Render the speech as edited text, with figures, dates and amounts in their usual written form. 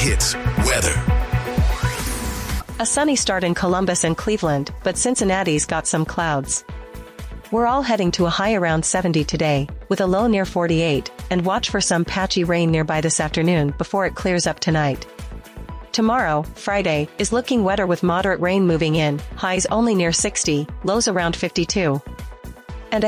Hits weather. A sunny start in Columbus and Cleveland, but Cincinnati's got some clouds. We're all heading to a high around 70 today, with a low near 48, and watch for some patchy rain nearby this afternoon before it clears up tonight. Tomorrow, Friday, is looking wetter with moderate rain moving in, highs only near 60, lows around 52.